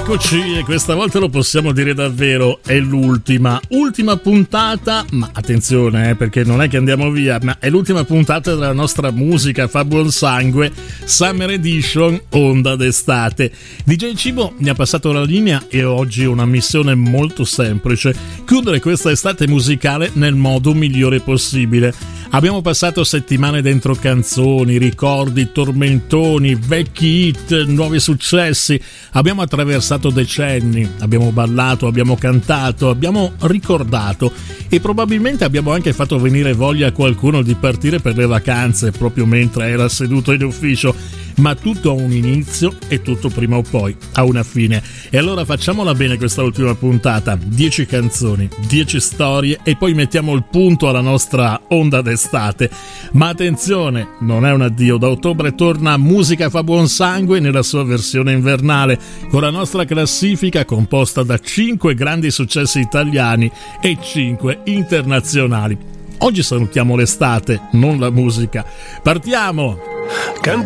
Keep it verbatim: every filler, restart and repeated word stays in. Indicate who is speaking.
Speaker 1: Eccoci, e questa volta lo possiamo dire davvero, è l'ultima, ultima puntata, ma attenzione eh, perché non è che andiamo via, ma è l'ultima puntata della nostra musica fa buon sangue, Summer Edition, onda d'estate. D J Cibo mi ha passato la linea e oggi ho una missione molto semplice, chiudere questa estate musicale nel modo migliore possibile. Abbiamo passato settimane dentro canzoni, ricordi, tormentoni, vecchi hit, nuovi successi, abbiamo attraversato decenni, abbiamo ballato, abbiamo cantato, abbiamo ricordato e probabilmente abbiamo anche fatto venire voglia a qualcuno di partire per le vacanze proprio mentre era seduto in ufficio. Ma tutto ha un inizio e tutto prima o poi ha una fine. E allora facciamola bene questa ultima puntata. dieci canzoni, dieci storie e poi mettiamo il punto alla nostra onda d'estate. Ma attenzione, non è un addio. Da ottobre torna Musica fa buon sangue nella sua versione invernale, con la nostra classifica composta da cinque grandi successi italiani e cinque internazionali. Oggi salutiamo l'estate, non la musica. Partiamo!